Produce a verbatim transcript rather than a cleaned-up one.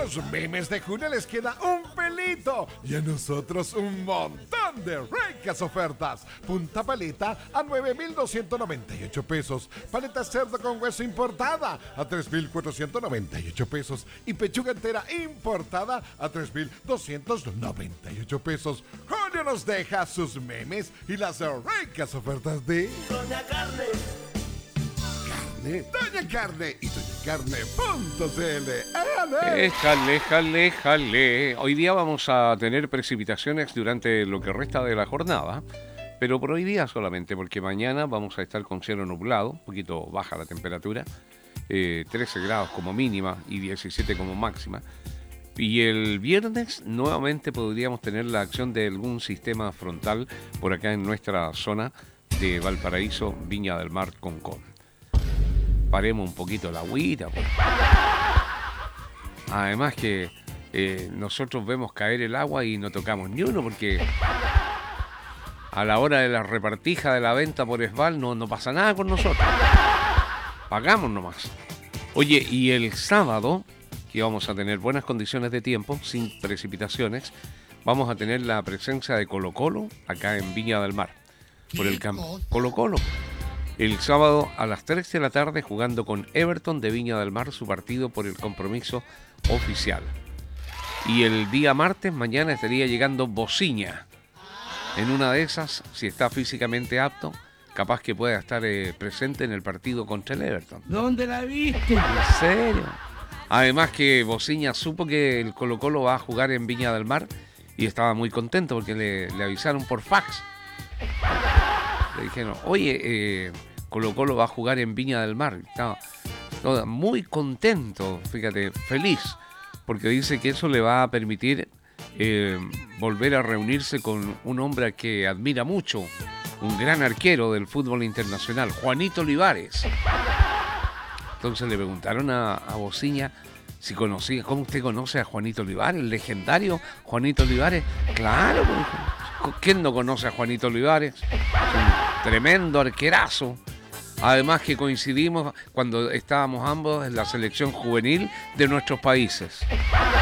los memes de junio les queda un pelito y a nosotros un montón de ricas ofertas. Punta paleta a nueve mil doscientos noventa y ocho pesos. Paleta cerdo con hueso importada a tres mil cuatrocientos noventa y ocho pesos. Y pechuga entera importada a tres mil doscientos noventa y ocho pesos. Junio nos deja sus memes y las ricas ofertas de Doña Carne. Doña Carne y doña carne punto c l. ¡Ale! Éjale, jale, jale. Hoy día vamos a tener precipitaciones durante lo que resta de la jornada, pero por hoy día solamente, porque mañana vamos a estar con cielo nublado, un poquito baja la temperatura, eh, trece grados como mínima y diecisiete como máxima. Y el viernes nuevamente podríamos tener la acción de algún sistema frontal por acá en nuestra zona de Valparaíso, Viña del Mar, Concón. Paremos un poquito la agüita, pues. Además que eh, nosotros vemos caer el agua y no tocamos ni uno, porque a la hora de la repartija de la venta por Esval no, no pasa nada con nosotros. Pagamos nomás. Oye, y el sábado, que vamos a tener buenas condiciones de tiempo, sin precipitaciones, vamos a tener la presencia de Colo Colo acá en Viña del Mar, por el campo. Colo Colo. El sábado a las tres de la tarde jugando con Everton de Viña del Mar su partido por el compromiso oficial. Y el día martes, mañana, estaría llegando Bociña. En una de esas, si está físicamente apto, capaz que pueda estar eh, presente en el partido contra el Everton. ¿Dónde la viste? ¿En serio? Además que Bociña supo que el Colo Colo va a jugar en Viña del Mar y estaba muy contento porque le, le avisaron por fax. Le dijeron, oye, eh, Colo Colo va a jugar en Viña del Mar. Estaba no, muy contento, fíjate, feliz, porque dice que eso le va a permitir eh, volver a reunirse con un hombre que admira mucho, un gran arquero del fútbol internacional, Juanito Olivares. Entonces le preguntaron a, a Bociña si conocía, ¿cómo usted conoce a Juanito Olivares, el legendario Juanito Olivares? Claro, ¿quién no conoce a Juanito Olivares? Es un tremendo arquerazo. Además que coincidimos cuando estábamos ambos en la selección juvenil de nuestros países.